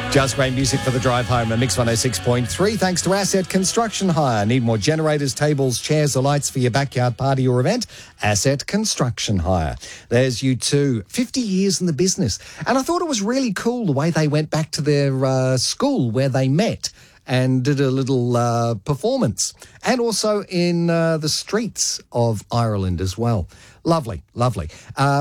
Just great music for the drive home at Mix 106.3. Thanks to Asset Construction Hire. Need more generators, tables, chairs or lights for your backyard party or event? Asset Construction Hire. There's U2, 50 years in the business. And I thought it was really cool the way they went back to their school where they met and did a little performance. And also in the streets of Ireland as well. Lovely, lovely.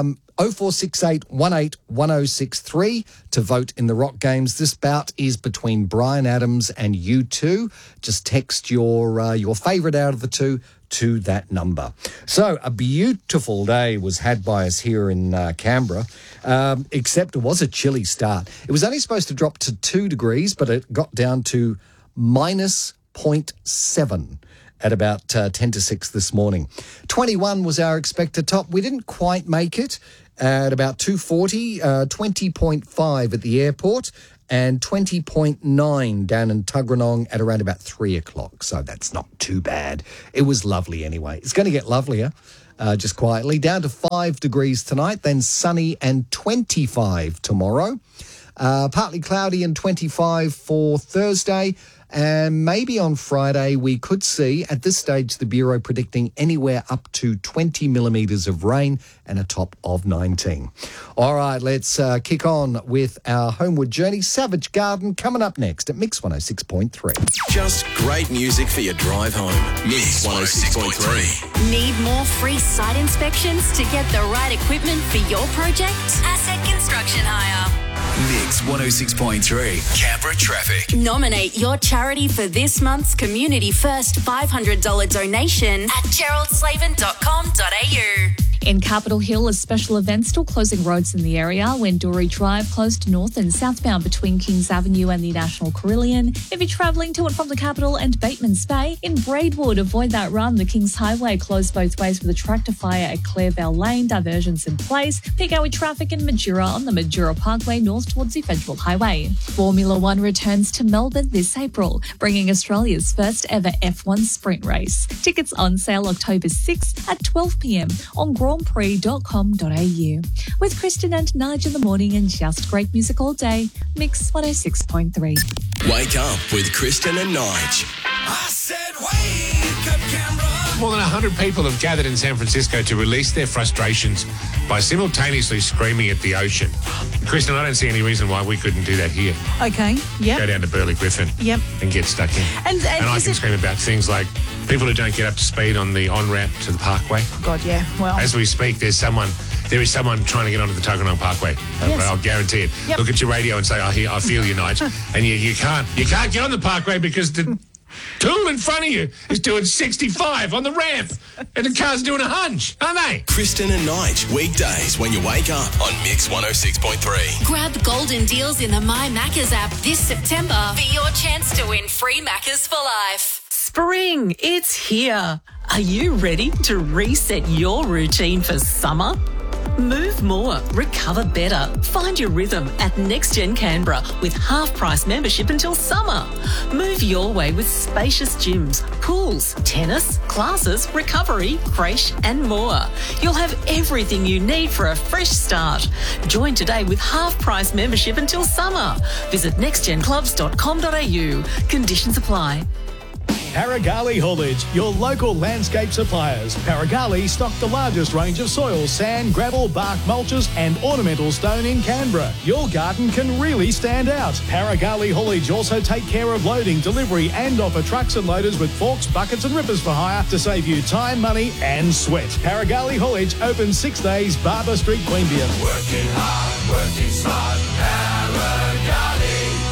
0468 18 1063 to vote in the Rock Games. This bout is between Bryan Adams and U2. Just text your favourite out of the two to that number. So a beautiful day was had by us here in Canberra, except it was a chilly start. It was only supposed to drop to 2 degrees, but it got down to minus 0.7. at about 10 to 6 this morning. 21 was our expected top. We didn't quite make it at about 2:40, 20.5 at the airport and 20.9 down in Tuggeranong at around about 3 o'clock. So that's not too bad. It was lovely anyway. It's going to get lovelier. Just quietly. Down to 5 degrees tonight, then sunny and 25 tomorrow. Partly cloudy and 25 for Thursday. And maybe on Friday we could see, at this stage, the Bureau predicting anywhere up to 20 millimetres of rain and a top of 19. All right, let's kick on with our homeward journey. Savage Garden coming up next at Mix 106.3. Just great music for your drive home. Mix 106.3. Need more free site inspections to get the right equipment for your project? Asset Construction Hire. Mix 106.3. Canberra Traffic. Nominate your charity for this month's Community First $500 donation at geraldslavin.com.au. In Capitol Hill, a special event still closing roads in the area when Dory Drive closed north and southbound between Kings Avenue and the National Carillon. If you're travelling to and from the Capitol and Bateman's Bay, in Braidwood, avoid that run. The Kings Highway closed both ways with a tractor fire at Clairvale Lane, diversions in place. Peak hour traffic in Majura on the Majura Parkway north towards the Federal Highway. Formula One returns to Melbourne this April, bringing Australia's first ever F1 sprint race. Tickets on sale October 6th at 12 p.m. on grandprix.com.au. With Kristen and Nige in the morning and just great music all day, Mix 106.3. Wake up with Kristen and Nige. I said wake up, Canberra. More than 100 people have gathered in San Francisco to release their frustrations by simultaneously screaming at the ocean. Kristen, I don't see any reason why we couldn't do that here. Okay, yep. Go down to Burley Griffin and get stuck in. And I can scream about things like people who don't get up to speed on the on-ramp to the parkway. God, yeah, well. As we speak, there is someone trying to get onto the Tuggeranong Parkway. Yes. I'll guarantee it. Yep. Look at your radio and say, I feel you, Nige. And you can't get on the parkway because the tool in front of you is doing 65 on the ramp and the car's doing a hunch, aren't they? Kristen and Nige, weekdays when you wake up on Mix 106.3. Grab golden deals in the My Maccas app this September for your chance to win free Maccas for life. Spring, it's here. Are you ready to reset your routine for summer? Move more, recover better. Find your rhythm at NextGen Canberra with half-price membership until summer. Move your way with spacious gyms, pools, tennis, classes, recovery, creche and more. You'll have everything you need for a fresh start. Join today with half-price membership until summer. Visit nextgenclubs.com.au. Conditions apply. Paragali Haulage, your local landscape suppliers. Paragali stock the largest range of soil, sand, gravel, bark mulches and ornamental stone in Canberra. Your garden can really stand out. Paragali Haulage also take care of loading, delivery and offer trucks and loaders with forks, buckets and rippers for hire to save you time, money and sweat. Paragali Haulage open 6 days, Barber Street, Queanbeyan. Working hard, working smart, Paragali.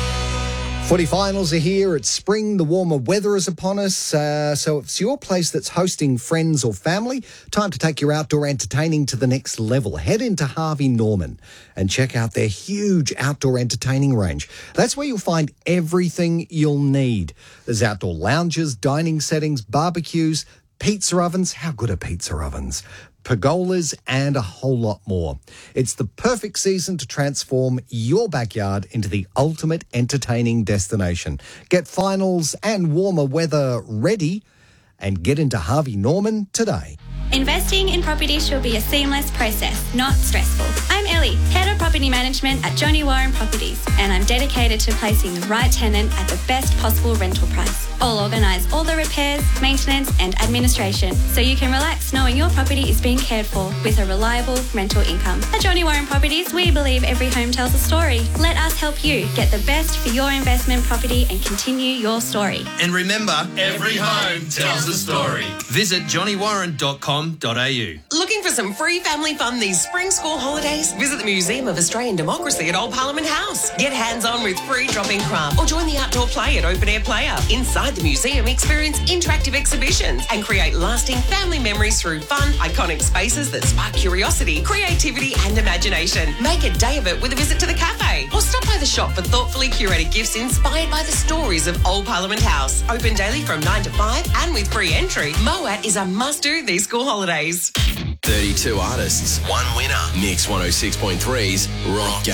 Footy finals are here. It's spring. The warmer weather is upon us. So if it's your place that's hosting friends or family, time to take your outdoor entertaining to the next level. Head into Harvey Norman and check out their huge outdoor entertaining range. That's where you'll find everything you'll need. There's outdoor lounges, dining settings, barbecues, pizza ovens. How good are pizza ovens? Pergolas and a whole lot more. It's the perfect season to transform your backyard into the ultimate entertaining destination. Get finals and warmer weather ready and get into Harvey Norman today. Investing in property should be a seamless process, not stressful. I'm I'm Ellie, Head of Property Management at Johnny Warren Properties, and I'm dedicated to placing the right tenant at the best possible rental price. I'll organise all the repairs, maintenance and administration so you can relax knowing your property is being cared for with a reliable rental income. At Johnny Warren Properties, we believe every home tells a story. Let us help you get the best for your investment property and continue your story. And remember, every home tells a story. Visit johnnywarren.com.au. Looking for some free family fun these spring school holidays? Visit the Museum of Australian Democracy at Old Parliament House. Get hands-on with free drop-in craft or join the outdoor play at Open Air Player. Inside the museum, experience interactive exhibitions and create lasting family memories through fun, iconic spaces that spark curiosity, creativity and imagination. Make a day of it with a visit to the cafe or stop by the shop for thoughtfully curated gifts inspired by the stories of Old Parliament House. Open daily from 9 to 5 and with free entry, Moat is a must-do these school holidays. 32 artists, one winner. Mix 106.3's Rock Game.